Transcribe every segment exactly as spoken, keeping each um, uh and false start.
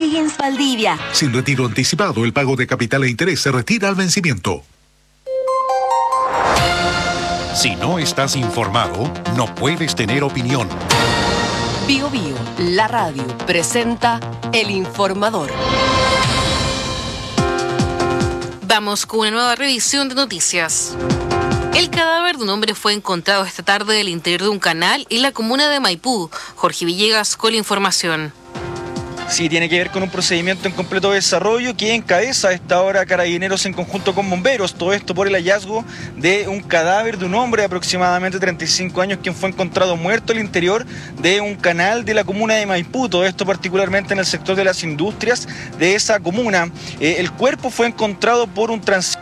O'Higgins Valdivia. Sin retiro anticipado, el pago de capital e interés se retira al vencimiento. Si no estás informado, no puedes tener opinión. Bio Bio, la radio, presenta El Informador. Vamos con una nueva revisión de noticias. El cadáver de un hombre fue encontrado esta tarde del interior de un canal en la comuna de Maipú. Jorge Villegas con la información. Sí, tiene que ver con un procedimiento en completo desarrollo que encabeza a esta hora Carabineros en conjunto con bomberos. Todo esto por el hallazgo de un cadáver de un hombre de aproximadamente treinta y cinco años quien fue encontrado muerto al interior de un canal de la comuna de Maipú. Todo esto particularmente en el sector de las industrias de esa comuna. Eh, el cuerpo fue encontrado por un trans...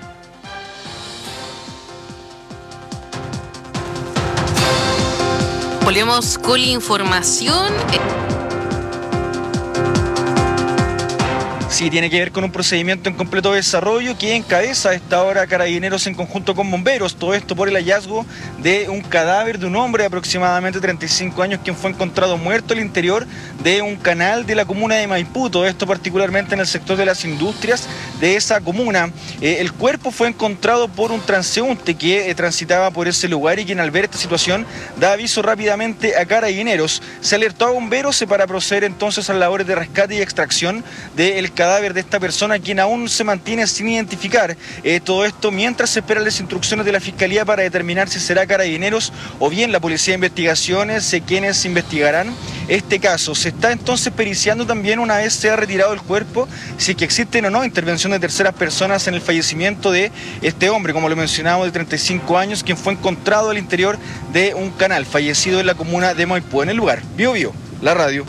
Volvemos con la información. Sí, tiene que ver con un procedimiento en completo desarrollo que encabeza a esta hora Carabineros en conjunto con bomberos. Todo esto por el hallazgo de un cadáver de un hombre de aproximadamente treinta y cinco años quien fue encontrado muerto al interior de un canal de la comuna de Maipú. Todo esto particularmente en el sector de las industrias de esa comuna. Eh, el cuerpo fue encontrado por un transeúnte que eh, transitaba por ese lugar y quien al ver esta situación da aviso rápidamente a Carabineros. Se alertó a bomberos para proceder entonces a las labores de rescate y extracción del cadáver de esta persona quien aún se mantiene sin identificar. Eh, todo esto mientras se esperan las instrucciones de la Fiscalía para determinar si será Carabineros o bien la Policía de Investigaciones eh, quienes investigarán este caso. Se está entonces periciando también, una vez se ha retirado el cuerpo, si es que existen o no intervención de terceras personas en el fallecimiento de este hombre, como lo mencionamos, de treinta y cinco años, quien fue encontrado al interior de un canal, fallecido en la comuna de Maipú. En el lugar, Bio Bio, la radio.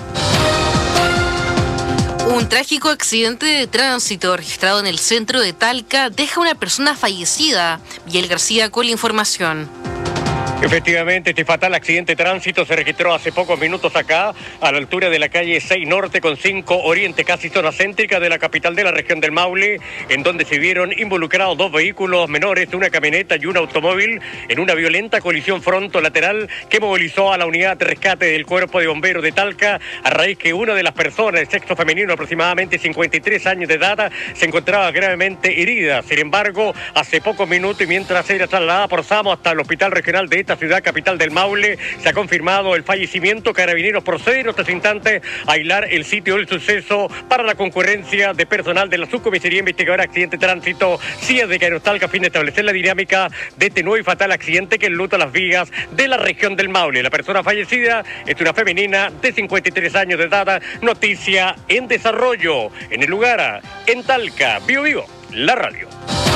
Un trágico accidente de tránsito registrado en el centro de Talca deja a una persona fallecida. Miguel García con la información. Efectivamente, este fatal accidente de tránsito se registró hace pocos minutos acá, a la altura de la calle seis Norte con cinco Oriente, casi zona céntrica de la capital de la región del Maule, en donde se vieron involucrados dos vehículos menores, una camioneta y un automóvil, en una violenta colisión fronto-lateral que movilizó a la unidad de rescate del Cuerpo de Bomberos de Talca, a raíz que una de las personas de sexo femenino, aproximadamente cincuenta y tres años de edad, se encontraba gravemente herida. Sin embargo, hace pocos minutos y mientras era trasladada por SAMO hasta el Hospital Regional de esta ciudad capital del Maule, se ha confirmado el fallecimiento. Carabineros procede en estos instantes a aislar el sitio del suceso para la concurrencia de personal de la Subcomisaría Investigadora de Accidente de Tránsito C I E de Carabineros Talca, a fin de establecer la dinámica de este nuevo y fatal accidente que enluta las vías de la región del Maule. La persona fallecida es una femenina de cincuenta y tres años de edad. Noticia en desarrollo en el lugar, en Talca. Bio Bio, la radio.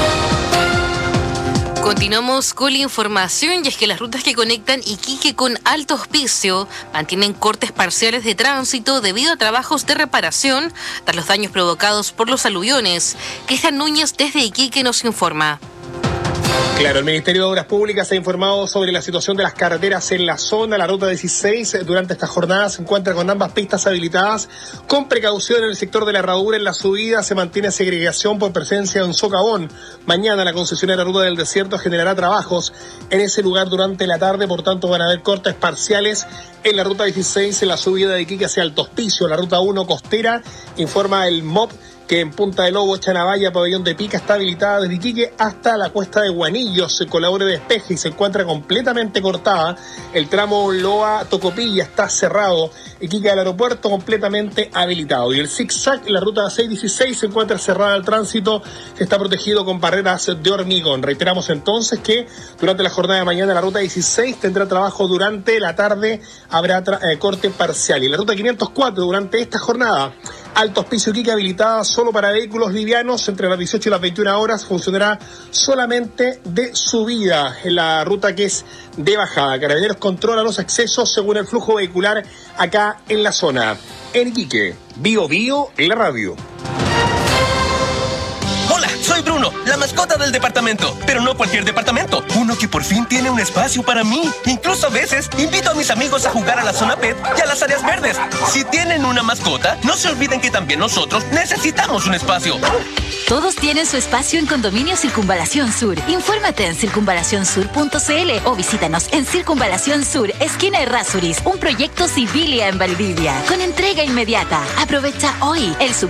Continuamos con la información, y es que las rutas que conectan Iquique con Alto Hospicio mantienen cortes parciales de tránsito debido a trabajos de reparación tras los daños provocados por los aluviones. Cristian Núñez desde Iquique nos informa. Claro, el Ministerio de Obras Públicas ha informado sobre la situación de las carreteras en la zona. La ruta dieciséis durante esta jornada se encuentra con ambas pistas habilitadas. Con precaución en el sector de la herradura, en la subida se mantiene segregación por presencia de un socavón. Mañana la concesionaria Ruta del Desierto generará trabajos en ese lugar durante la tarde, por tanto van a haber cortes parciales en la ruta dieciséis en la subida de Iquique hacia Alto Hospicio. La ruta uno costera, informa el M O P, que en Punta de Lobo, Chanavaya, Pabellón de Pica, está habilitada desde Iquique hasta la Cuesta de Guanillos, con labores de despeje, y se encuentra completamente cortada. El tramo Loa-Tocopilla está cerrado. Iquique al aeropuerto completamente habilitado. Y el zigzag, la ruta seiscientos dieciséis, se encuentra cerrada al tránsito, se está protegido con barreras de hormigón. Reiteramos entonces que durante la jornada de mañana la ruta dieciséis tendrá trabajo durante la tarde, habrá tra- eh, corte parcial. Y la ruta quinientos cuatro durante esta jornada, Alto Hospicio Iquique, habilitada solo para vehículos livianos, entre las dieciocho y las veintiuna horas, funcionará solamente de subida en la ruta que es de bajada. Carabineros controla los accesos según el flujo vehicular acá en la zona. En Iquique, Bio Bio, la radio. Hola, soy Bruno, la mascota del departamento, pero no cualquier departamento, uno que por fin tiene un espacio para mí. Incluso a veces invito a mis amigos a jugar a la zona pet y a las áreas verdes. Si tienen una mascota, no se olviden que también nosotros necesitamos un espacio. Todos tienen su espacio en Condominio Circunvalación Sur. Infórmate en circunvalación sur punto c l o visítanos en Circunvalación Sur, esquina Errázuriz, un proyecto Civilia en Valdivia, con entrega inmediata. Aprovecha hoy el